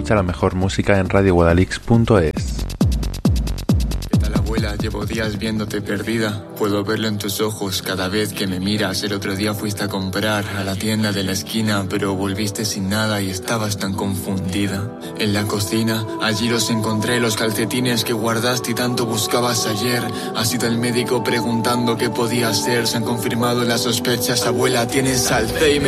Escucha la mejor música en radioguadalix.es. Abuela, llevo días viéndote perdida. Puedo verlo en tus ojos cada vez que me miras. El otro día fuiste a comprar a la tienda de la esquina, pero volviste sin nada y estabas tan confundida. En la cocina, allí los encontré, los calcetines que guardaste y tanto buscabas ayer. Has ido al médico preguntando qué podía ser. Se han confirmado las sospechas, abuela, tienes Alzheimer.